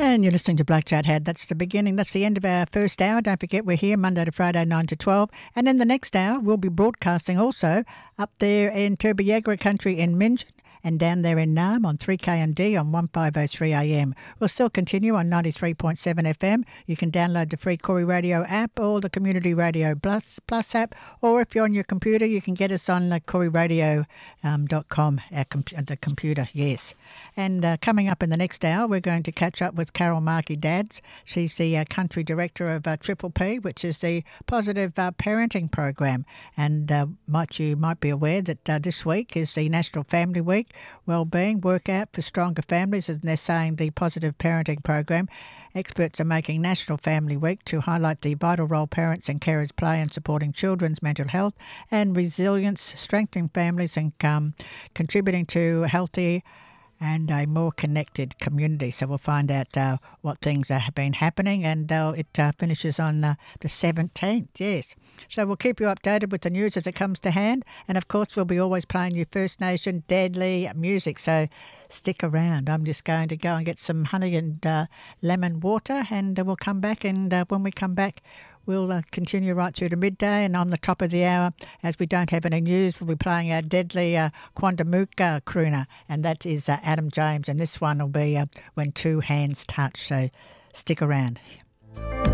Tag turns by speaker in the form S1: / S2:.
S1: And you're listening to Black Chat Head. That's the beginning. That's the end of our first hour. Don't forget, we're here Monday to Friday, 9 to 12. And in the next hour, we'll be broadcasting also up there in Turbiagra country in Minjan, and down there in Naarm on 3KND on 1503 AM. We'll still continue on 93.7 FM. You can download the free Corey Radio app or the Community Radio Plus app, or if you're on your computer, you can get us on coreyradio.com, the computer, yes. And coming up in the next hour, we're going to catch up with Carol Markey Dadds. She's the country director of Triple P, which is the Positive Parenting Program. And you might be aware that this week is the National Family Week. Wellbeing workout for stronger families, and they're saying the Positive Parenting Program. Experts are making National Family Week to highlight the vital role parents and carers play in supporting children's mental health and resilience, strengthening families and contributing to healthy and a more connected community. So we'll find out what things have been happening, and it finishes on the 17th, yes. So we'll keep you updated with the news as it comes to hand, and of course we'll be always playing you First Nation deadly music, so stick around. I'm just going to go and get some honey and lemon water, and we'll come back, and when we come back, we'll continue right through to midday, and on the top of the hour, as we don't have any news, we'll be playing our deadly Quandamooka crooner, and that is Adam James, and this one will be When Two Hands Touch, so stick around.